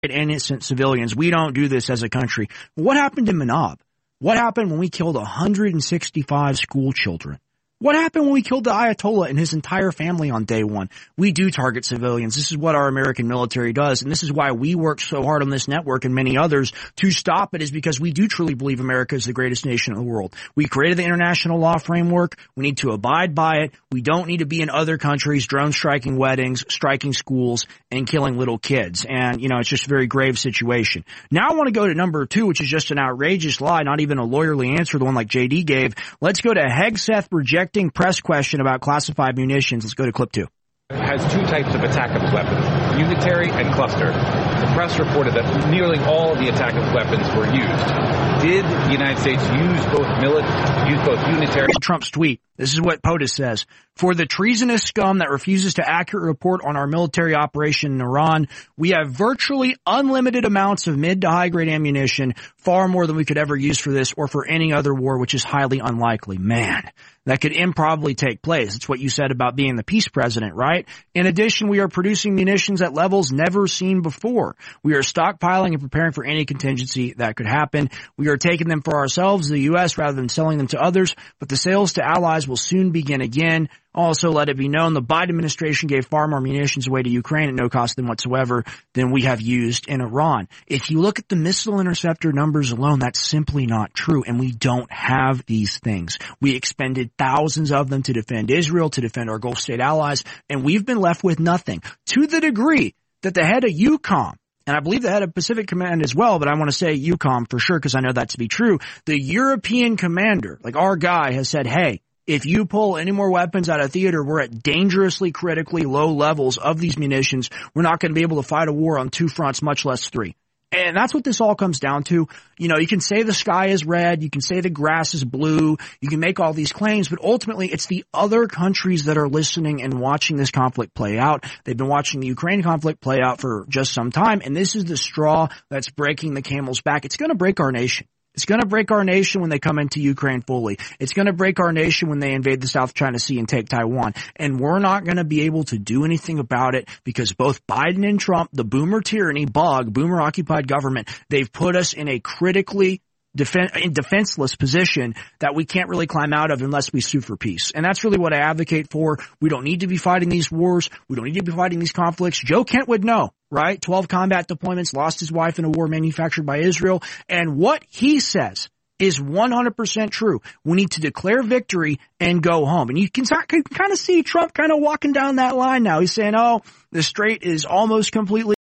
innocent civilians. We don't do this as a country. What happened in Manab? What happened when we killed 165 school children? What happened when we killed the Ayatollah and his entire family on day one? We do target civilians. This is what our American military does, and this is why we work so hard on this network and many others to stop it, is because we do truly believe America is the greatest nation in the world. We created the international law framework. We need to abide by it. We don't need to be in other countries drone striking weddings, striking schools, and killing little kids. And, it's just a very grave situation. Now I want to go to number 2, which is just an outrageous lie, not even a lawyerly answer, the one like JD gave. Let's go to Hegseth rejecting press question about classified munitions. Let's go to clip 2. Has 2 types of ATACMS weapons, unitary and cluster. The press reported that nearly all of the ATACMS weapons were used. Did the United States use both unitary? Trump's tweet. This is what POTUS says. For the treasonous scum that refuses to accurately report on our military operation in Iran, we have virtually unlimited amounts of mid to high grade ammunition, far more than we could ever use for this or for any other war, which is highly unlikely. Man, that could improbably take place. It's what you said about being the peace president, right? In addition, we are producing munitions at levels never seen before. We are stockpiling and preparing for any contingency that could happen. We are taking them for ourselves, the U.S., rather than selling them to others, but the sales to allies will soon begin again. Also, let it be known the Biden administration gave far more munitions away to Ukraine at no cost whatsoever than we have used in Iran. If you look at the missile interceptor numbers alone, that's simply not true, and we don't have these things. We expended thousands of them to defend Israel, to defend our Gulf state allies, and we've been left with nothing. To the degree that the head of EUCOM, and I believe the head of Pacific Command as well, but I want to say EUCOM for sure because I know that to be true, the European commander, like our guy, has said, hey, if you pull any more weapons out of theater, we're at dangerously, critically low levels of these munitions. We're not going to be able to fight a war on 2 fronts, much less 3. And that's what this all comes down to. You can say the sky is red. You can say the grass is blue. You can make all these claims, but ultimately it's the other countries that are listening and watching this conflict play out. They've been watching the Ukraine conflict play out for just some time, and this is the straw that's breaking the camel's back. It's going to break our nation. It's going to break our nation when they come into Ukraine fully. It's going to break our nation when they invade the South China Sea and take Taiwan. And we're not going to be able to do anything about it because both Biden and Trump, the boomer tyranny, boomer occupied government, they've put us in a critically defenseless position that we can't really climb out of unless we sue for peace. And that's really what I advocate for. We don't need to be fighting these wars. We don't need to be fighting these conflicts. Joe Kent would know, right? 12 combat deployments, lost his wife in a war manufactured by Israel. And what he says is 100% true. We need to declare victory and go home. And you can kind of see Trump kind of walking down that line now. He's saying, the strait is almost completely